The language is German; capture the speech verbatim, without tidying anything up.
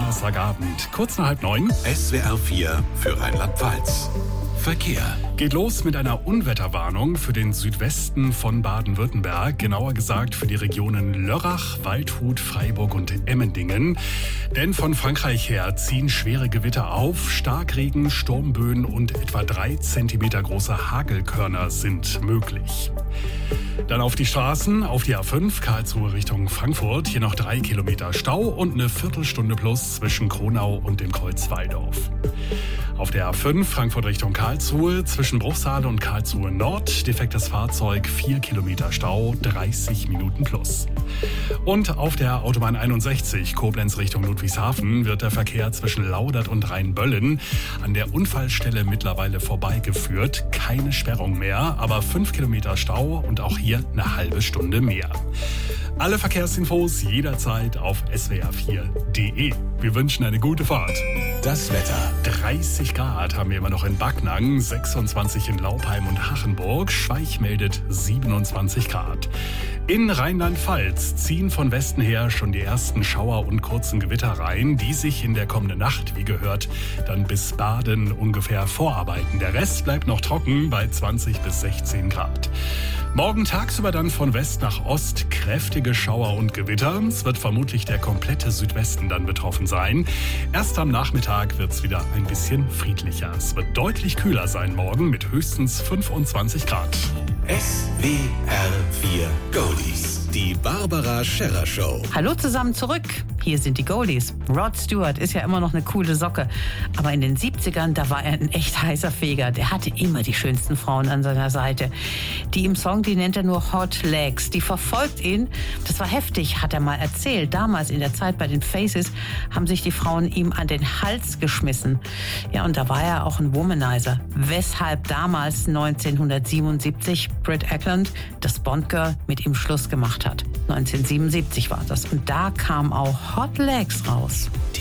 Donnerstagabend, kurz nach halb neun. S W R vier für Rheinland-Pfalz. Verkehr. Geht los mit einer Unwetterwarnung für den Südwesten von Baden-Württemberg, genauer gesagt für die Regionen Lörrach, Waldshut, Freiburg und Emmendingen. Denn von Frankreich her ziehen schwere Gewitter auf, Starkregen, Sturmböen und etwa drei Zentimeter große Hagelkörner sind möglich. Dann auf die Straßen, auf die A fünf, Karlsruhe Richtung Frankfurt, hier noch drei Kilometer Stau und eine Viertelstunde plus zwischen Kronau und dem Kreuz Walldorf. Auf der A fünf, Frankfurt Richtung Karlsruhe, zwischen Bruchsal und Karlsruhe Nord, defektes Fahrzeug, vier Kilometer Stau, dreißig Minuten plus. Und auf der Autobahn einundsechzig, Koblenz Richtung Ludwigshafen, wird der Verkehr zwischen Laudert und Rheinböllen an der Unfallstelle mittlerweile vorbeigeführt. Keine Sperrung mehr, aber fünf Kilometer Stau und auch hier eine halbe Stunde mehr. Alle Verkehrsinfos jederzeit auf s w r vier punkt d e. Wir wünschen eine gute Fahrt. Das Wetter. dreißig Grad haben wir immer noch in Backnang, sechsundzwanzig in Laupheim und Hachenburg. Schweich meldet siebenundzwanzig Grad. In Rheinland-Pfalz ziehen von Westen her schon die ersten Schauer und kurzen Gewitter rein, die sich in der kommenden Nacht, wie gehört, dann bis Baden ungefähr vorarbeiten. Der Rest bleibt noch trocken bei zwanzig bis sechzehn Grad. Morgen tagsüber dann von West nach Ost kräftige Schauer und Gewitter. Es wird vermutlich der komplette Südwesten dann betroffen sein. Erst am Nachmittag wird es wieder ein bisschen friedlicher. Es wird deutlich kühler sein morgen mit höchstens fünfundzwanzig Grad. S W R vier Goldies. Die Barbara Scherrer Show. Hallo zusammen zurück. Hier sind die Goldies. Rod Stewart ist ja immer noch eine coole Socke. Aber in den siebzigern, da war er ein echt heißer Feger. Der hatte immer die schönsten Frauen an seiner Seite. Die im Song, die nennt er nur Hot Legs. Die verfolgt ihn. Das war heftig, hat er mal erzählt. Damals in der Zeit bei den Faces haben sich die Frauen ihm an den Hals geschmissen. Ja, und da war er auch ein Womanizer. Weshalb damals neunzehnhundertsiebenundsiebzig Britt Eklund, das Bond-Girl, mit ihm Schluss gemacht hat. neunzehnhundertsiebenundsiebzig war das. Und da kam auch Hot Legs raus.